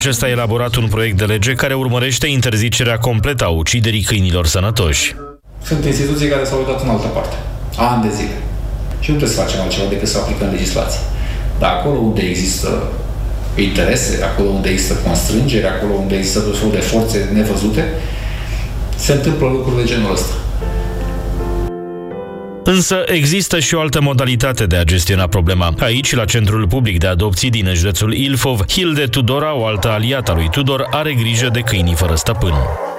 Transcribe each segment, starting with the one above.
Acesta a elaborat un proiect de lege care urmărește interzicerea completă a uciderii câinilor sănătoși. Sunt instituții care s-au uitat în altă parte, ani de zile. Și nu trebuie să facem altceva decât să aplicăm legislație. Dar acolo unde există interese, acolo unde există constrângeri, acolo unde există tot felul de forțe nevăzute, se întâmplă lucruri de genul ăsta. Însă există și o altă modalitate de a gestiona problema. Aici, la Centrul Public de Adopții din județul Ilfov, Hilde Tudora, o altă aliată a lui Tudor, are grijă de câinii fără stăpân.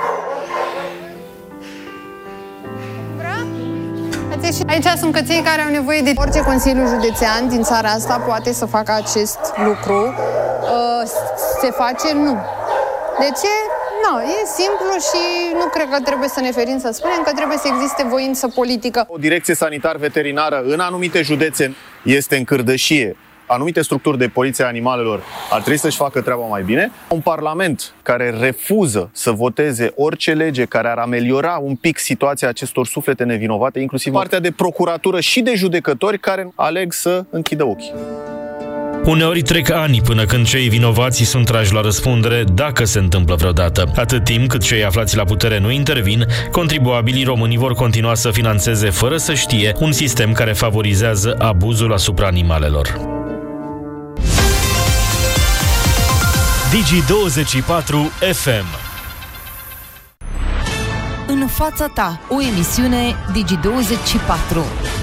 Aici sunt căței care au nevoie de orice Consiliu Județean din țara asta poate să facă acest lucru. Se face? Nu. De ce? Nu, e simplu și nu cred că trebuie să ne ferim să spunem că trebuie să existe voință politică. O direcție sanitar-veterinară în anumite județe este în cârdășie. Anumite structuri de poliție a animalelor ar trebui să-și facă treaba mai bine. Un parlament care refuză să voteze orice lege care ar ameliora un pic situația acestor suflete nevinovate, inclusiv partea de procuratură și de judecători care aleg să închidă ochii. Uneori trec ani până când cei vinovați sunt trași la răspundere, dacă se întâmplă vreodată. Atât timp cât cei aflați la putere nu intervin, contribuabilii români vor continua să finanțeze fără să știe un sistem care favorizează abuzul asupra animalelor. Digi24 FM. În fața ta, o emisiune Digi24.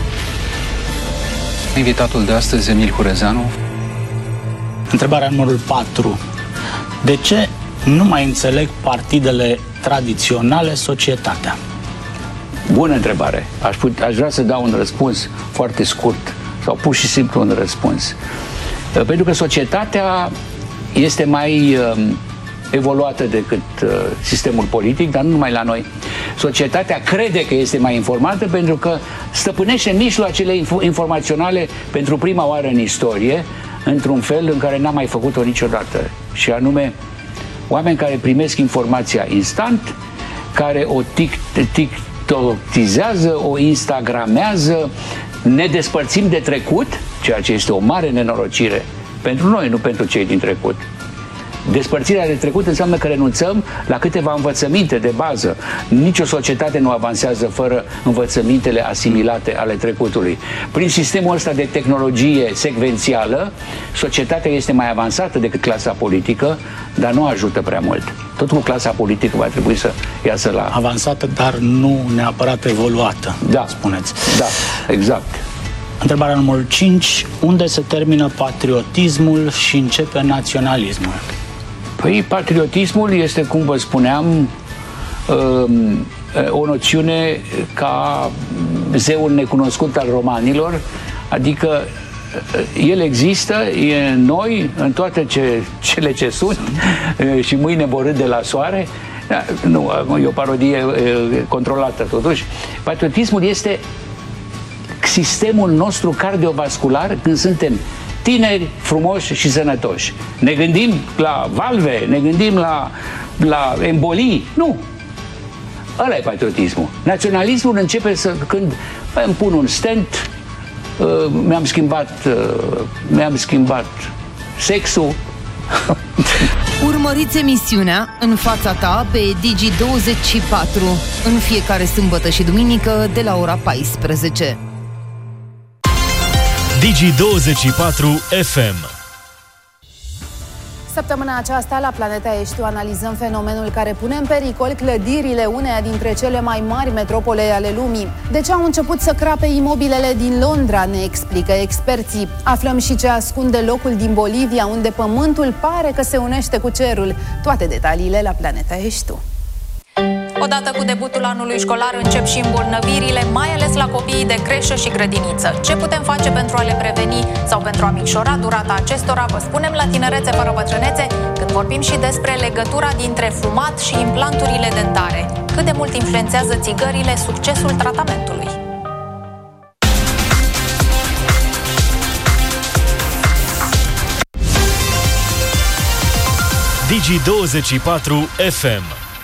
Invitatul de astăzi, Emil Hurezeanu. Întrebarea numărul 4. De ce nu mai înțeleg partidele tradiționale societatea? Bună întrebare. Aș vrea să dau un răspuns foarte scurt sau pur și simplu un răspuns. Pentru că societatea este mai evoluată decât sistemul politic, dar nu numai la noi. Societatea crede că este mai informată pentru că stăpânește mijloacele informaționale pentru prima oară în istorie, într-un fel în care n-a mai făcut-o niciodată. Și anume, oameni care primesc informația instant, care o tiktokizează, o instagramează, ne despărțim de trecut, ceea ce este o mare nenorocire pentru noi, nu pentru cei din trecut. Despărțirea de trecut înseamnă că renunțăm la câteva învățăminte de bază. Nici o societate nu avansează fără învățămintele asimilate ale trecutului. Prin sistemul ăsta de tehnologie secvențială, societatea este mai avansată decât clasa politică, dar nu ajută prea mult. Tot cu clasa politică va trebui să iasă la... Avansată, dar nu neapărat evoluată, da, spuneți. Da, exact. Întrebarea numărul 5. Unde se termină patriotismul și începe naționalismul? Păi, patriotismul este, cum vă spuneam, o noțiune ca zeul necunoscut al romanilor, adică el există, e în noi, în toate cele ce sunt și mâine vor râde la soare. Nu, e o parodie controlată totuși. Patriotismul este sistemul nostru cardiovascular când suntem tineri, frumoși și sănătoși. Ne gândim la valve, ne gândim la embolii. Nu. Ăla e patriotismul. Naționalismul începe când îmi pun un stent, mi-am schimbat sexul. Urmăriți emisiunea În fața ta pe Digi24 în fiecare sâmbătă și duminică de la ora 14. Digi24 FM. Săptămâna aceasta, la Planeta Eștiu, analizăm fenomenul care pune în pericol clădirile uneia dintre cele mai mari metropole ale lumii. De ce au început să crape imobilele din Londra, ne explică experții. Aflăm și ce ascunde locul din Bolivia, unde pământul pare că se unește cu cerul. Toate detaliile la Planeta Eștiu. Odată cu debutul anului școlar încep și îmbolnăvirile, mai ales la copiii de creșă și grădiniță. Ce putem face pentru a le preveni sau pentru a micșora durata acestora, vă spunem la Tinerețe fără bătrânețe, când vorbim și despre legătura dintre fumat și implanturile dentare. Cât de mult influențează țigările succesul tratamentului? Digi24 FM.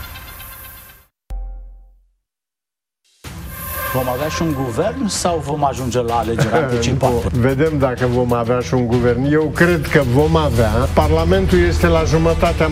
Vom avea și un guvern sau vom ajunge la alegeri anticipate? Vedem dacă vom avea și un guvern. Eu cred că vom avea. Parlamentul este la jumătatea